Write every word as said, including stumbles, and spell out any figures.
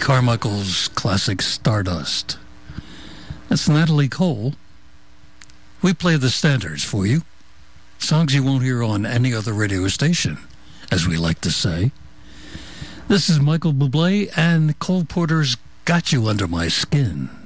Carmichael's classic Stardust. That's Natalie Cole. We play the standards for you. Songs you won't hear on any other radio station, as we like to say. This is Michael Bublé and Cole Porter's Got You Under My Skin.